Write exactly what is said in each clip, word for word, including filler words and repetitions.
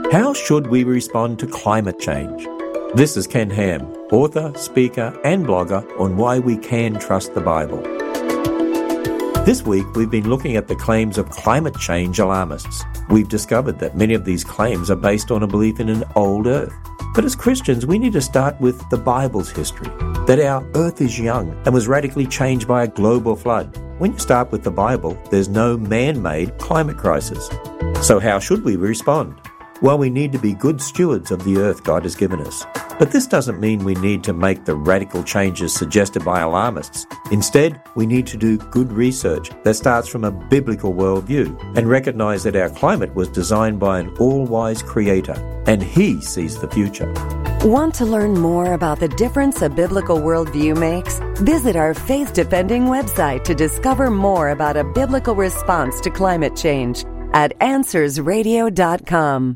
How should we respond to climate change? This is Ken Ham, author, speaker, and blogger on why we can trust the Bible. This week, we've been looking at the claims of climate change alarmists. We've discovered that many of these claims are based on a belief in an old Earth. But as Christians, we need to start with the Bible's history, that our Earth is young and was radically changed by a global flood. When you start with the Bible, there's no man-made climate crisis. So how should we respond? Well, we need to be good stewards of the earth God has given us. But this doesn't mean we need to make the radical changes suggested by alarmists. Instead, we need to do good research that starts from a biblical worldview and recognize that our climate was designed by an all-wise creator, and He sees the future. Want to learn more about the difference a biblical worldview makes? Visit our faith-defending website to discover more about a biblical response to climate change at answers radio dot com.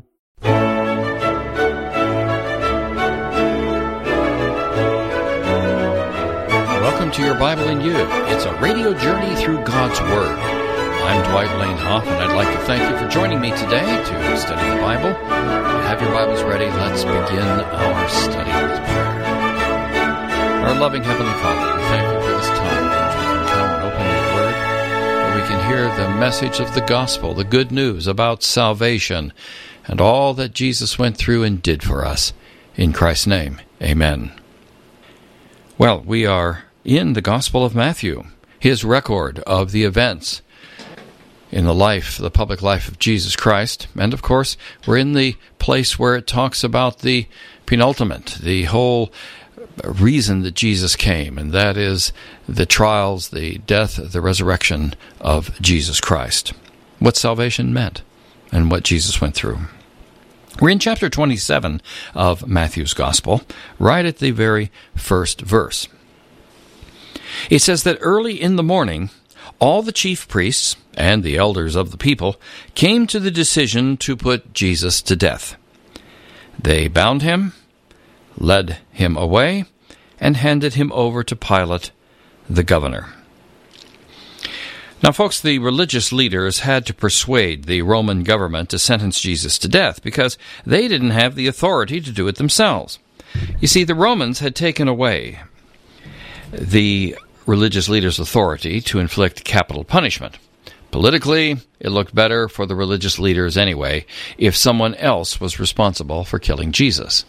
Welcome to Your Bible in You. It's a radio journey through God's Word. I'm Dwight Lane Hoff, and I'd like to thank you for joining me today to study the Bible. If you have your Bibles ready, let's begin our study with prayer. Our loving Heavenly Father, we thank you for this time in which we can come and open your Word, and we can hear the message of the gospel, the good news about salvation, and all that Jesus went through and did for us. In Christ's name, amen. Well, we are in the Gospel of Matthew, his record of the events in the life, the public life of Jesus Christ. And of course, we're in the place where it talks about the penultimate, the whole reason that Jesus came, and that is the trials, the death, the resurrection of Jesus Christ. What salvation meant and what Jesus went through. We're in chapter twenty-seven of Matthew's Gospel, right at the very first verse. It says that early in the morning, all the chief priests and the elders of the people came to the decision to put Jesus to death. They bound him, led him away, and handed him over to Pilate, the governor. Now, folks, the religious leaders had to persuade the Roman government to sentence Jesus to death because they didn't have the authority to do it themselves. You see, the Romans had taken away the religious leaders' authority to inflict capital punishment. Politically, it looked better for the religious leaders anyway if someone else was responsible for killing Jesus.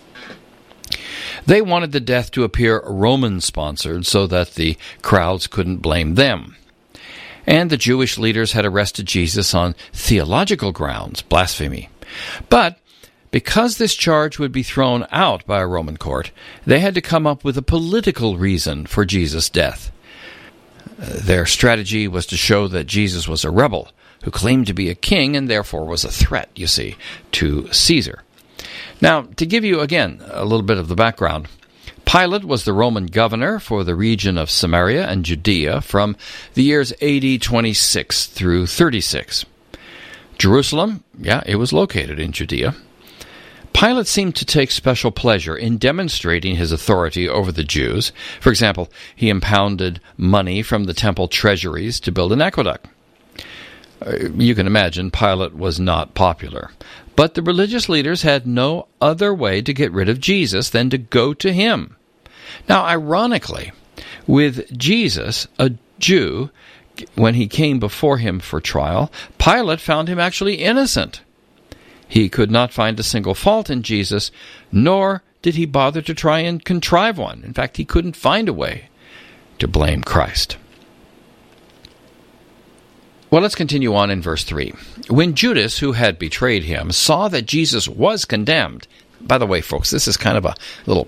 They wanted the death to appear Roman-sponsored so that the crowds couldn't blame them. And the Jewish leaders had arrested Jesus on theological grounds, blasphemy. But because this charge would be thrown out by a Roman court, they had to come up with a political reason for Jesus' death. Their strategy was to show that Jesus was a rebel who claimed to be a king and therefore was a threat, you see, to Caesar. Now, to give you, again, a little bit of the background, Pilate was the Roman governor for the region of Samaria and Judea from the years A D twenty-six through thirty-six. Jerusalem, yeah, it was located in Judea. Pilate seemed to take special pleasure in demonstrating his authority over the Jews. For example, he impounded money from the temple treasuries to build an aqueduct. You can imagine Pilate was not popular. But the religious leaders had no other way to get rid of Jesus than to go to him. Now, ironically, with Jesus, a Jew, when he came before him for trial, Pilate found him actually innocent. He could not find a single fault in Jesus, nor did he bother to try and contrive one. In fact, he couldn't find a way to blame Christ. Well, let's continue on in verse three. When Judas, who had betrayed him, saw that Jesus was condemned. By the way, folks, this is kind of a little